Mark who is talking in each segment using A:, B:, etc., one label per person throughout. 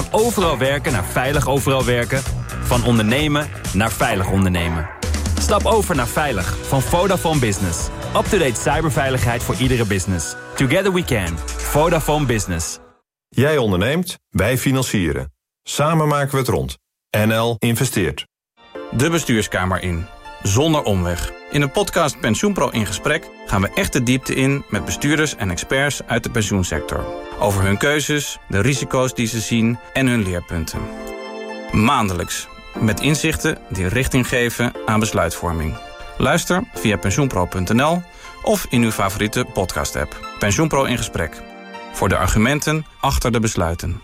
A: overal werken naar veilig overal werken. Van ondernemen naar veilig ondernemen. Stap over naar Veilig van Vodafone Business. Up-to-date cyberveiligheid voor iedere business. Together we can. Vodafone Business.
B: Jij onderneemt, wij financieren. Samen maken we het rond. NL investeert.
C: De bestuurskamer in. Zonder omweg. In de podcast PensioenPro in gesprek gaan we echt de diepte in met bestuurders en experts uit de pensioensector. Over hun keuzes, de risico's die ze zien en hun leerpunten. Maandelijks. Met inzichten die richting geven aan besluitvorming. Luister via pensioenpro.nl of in uw favoriete podcast-app. PensioenPro in gesprek. Voor de argumenten achter de besluiten.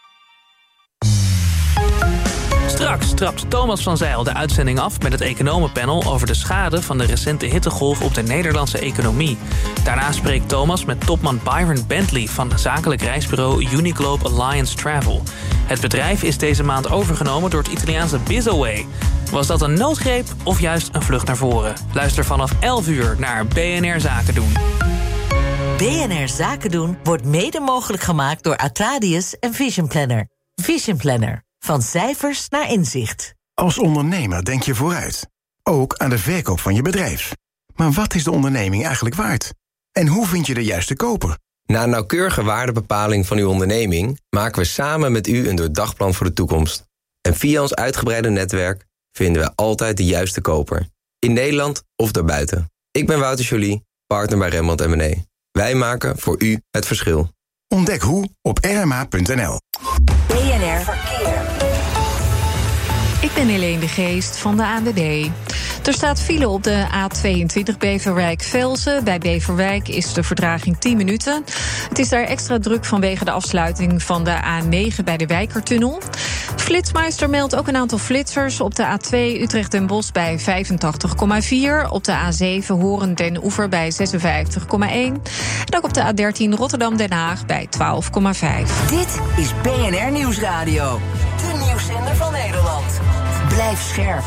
D: Straks trapt Thomas van Zijl de uitzending af met het economenpanel over de schade van de recente hittegolf op de Nederlandse economie. Daarna spreekt Thomas met topman Byron Bentley van zakelijk reisbureau Uniglobe Alliance Travel. Het bedrijf is deze maand overgenomen door het Italiaanse Bizaway. Was dat een noodgreep of juist een vlucht naar voren? Luister vanaf 11 uur naar BNR Zaken doen.
E: BNR Zaken doen wordt mede mogelijk gemaakt door Atradius en Vision Planner. Vision Planner. Van cijfers naar inzicht.
F: Als ondernemer denk je vooruit. Ook aan de verkoop van je bedrijf. Maar wat is de onderneming eigenlijk waard? En hoe vind je de juiste koper?
G: Na een nauwkeurige waardebepaling van uw onderneming maken we samen met u een doordagplan voor de toekomst. En via ons uitgebreide netwerk vinden we altijd de juiste koper. In Nederland of daarbuiten. Ik ben Wouter Joly, partner bij Rembrandt & Mené. Wij maken voor u het verschil.
F: Ontdek hoe op rma.nl.
E: BNR Verkeer.
H: Ik ben Helene de Geest van de ANWB. Er staat file op de A22 Beverwijk-Velzen. Bij Beverwijk is de vertraging 10 minuten. Het is daar extra druk vanwege de afsluiting van de A9 bij de Wijkertunnel. Flitsmeister meldt ook een aantal flitsers. Op de A2 Utrecht-Den Bosch bij 85,4. Op de A7 Horen-Den Oever bij 56,1. En ook op de A13 Rotterdam-Den Haag bij 12,5.
E: Dit is BNR Nieuwsradio. De nieuwszender van Nederland. Blijf scherp.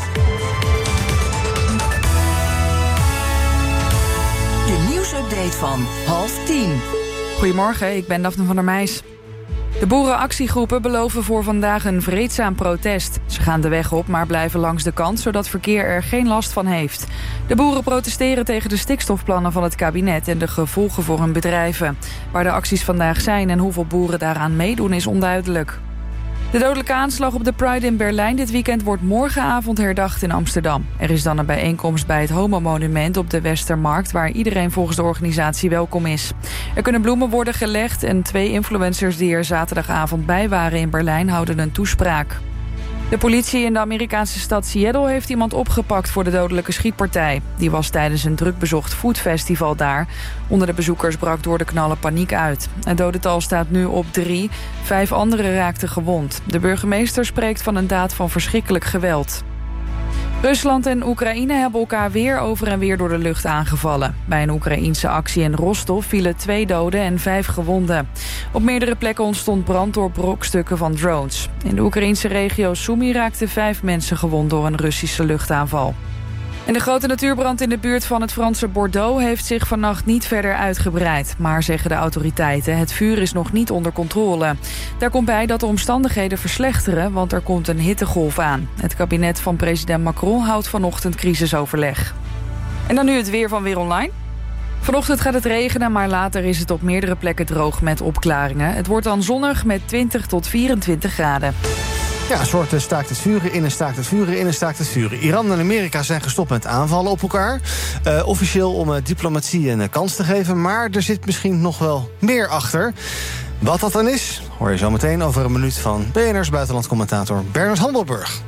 E: De nieuwsupdate van 9:30.
I: Goedemorgen, ik ben Daphne van der Meijs. De boerenactiegroepen beloven voor vandaag een vreedzaam protest. Ze gaan de weg op, maar blijven langs de kant, zodat verkeer er geen last van heeft. De boeren protesteren tegen de stikstofplannen van het kabinet en de gevolgen voor hun bedrijven. Waar de acties vandaag zijn en hoeveel boeren daaraan meedoen is onduidelijk. De dodelijke aanslag op de Pride in Berlijn dit weekend wordt morgenavond herdacht in Amsterdam. Er is dan een bijeenkomst bij het Homo-monument op de Westermarkt, waar iedereen volgens de organisatie welkom is. Er kunnen bloemen worden gelegd en 2 influencers die er zaterdagavond bij waren in Berlijn houden een toespraak. De politie in de Amerikaanse stad Seattle heeft iemand opgepakt voor de dodelijke schietpartij. Die was tijdens een drukbezocht foodfestival daar. Onder de bezoekers brak door de knallen paniek uit. Het dodental staat nu op 3. 5 anderen raakten gewond. De burgemeester spreekt van een daad van verschrikkelijk geweld. Rusland en Oekraïne hebben elkaar weer over en weer door de lucht aangevallen. Bij een Oekraïense actie in Rostov vielen 2 doden en 5 gewonden. Op meerdere plekken ontstond brand door brokstukken van drones. In de Oekraïense regio Sumy raakten 5 mensen gewond door een Russische luchtaanval. En de grote natuurbrand in de buurt van het Franse Bordeaux heeft zich vannacht niet verder uitgebreid. Maar, zeggen de autoriteiten, het vuur is nog niet onder controle. Daar komt bij dat de omstandigheden verslechteren, want er komt een hittegolf aan. Het kabinet van president Macron houdt vanochtend crisisoverleg. En dan nu het weer van Weer Online. Vanochtend gaat het regenen, maar later is het op meerdere plekken droog met opklaringen. Het wordt dan zonnig met 20 tot 24 graden.
J: Ja, een soort staakt het vuren, in en staakt het vuren, in en staakt het vuren. Iran en Amerika zijn gestopt met aanvallen op elkaar. Officieel om diplomatie een kans te geven, maar er zit misschien nog wel meer achter. Wat dat dan is, hoor je zo meteen over een minuut van BNR's buitenlandcommentator Bernard Handelburg.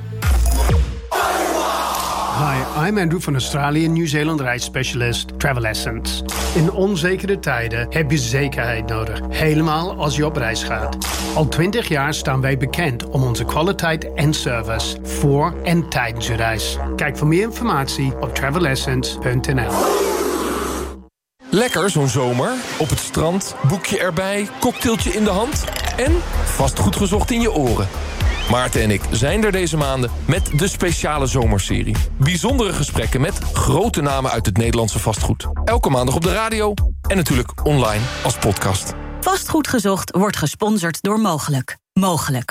K: Hi, I'm Andrew van Australië, Nieuw-Zeeland reisspecialist Travel Essence. In onzekere tijden heb je zekerheid nodig, helemaal als je op reis gaat. Al 20 jaar staan wij bekend om onze kwaliteit en service voor en tijdens je reis. Kijk voor meer informatie op travelessence.nl.
L: Lekker zo'n zomer, op het strand, boekje erbij, cocktailtje in de hand en vastgoed gezocht in je oren. Maarten en ik zijn er deze maanden met de speciale zomerserie. Bijzondere gesprekken met grote namen uit het Nederlandse vastgoed. Elke maandag op de radio en natuurlijk online als podcast.
M: Vastgoed gezocht wordt gesponsord door Mogelijk. Mogelijk.